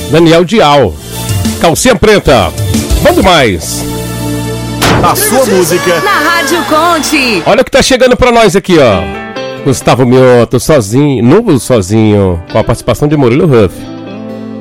Daniel Dial. Calcinha Preta. Bom demais. A sua música. Na Rádio Conte. Olha o que tá chegando pra nós aqui, ó. Gustavo Mioto, sozinho, novo sozinho, com a participação de Murilo Huff.